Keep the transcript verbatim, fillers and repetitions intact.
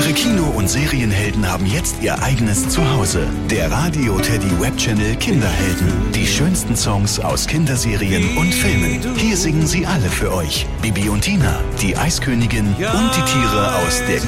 Unsere Kino- und Serienhelden haben jetzt ihr eigenes Zuhause. Der Radio Teddy Webchannel Kinderhelden. Die schönsten Songs aus Kinderserien und Filmen. Hier singen sie alle für euch. Bibi und Tina, die Eiskönigin und die Tiere aus der